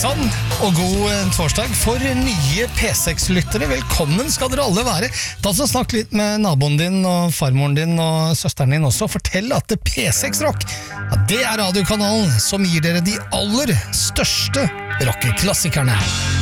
Sann, og god torsdag for nye P6-lyttere. Velkommen skal dere alle være. Ta så snakk litt med naboen din og farmoren din og søsteren din også. Fortell at P6 Rock, ja, det er radiokanalen som gir dere de aller største rockeklassikerne.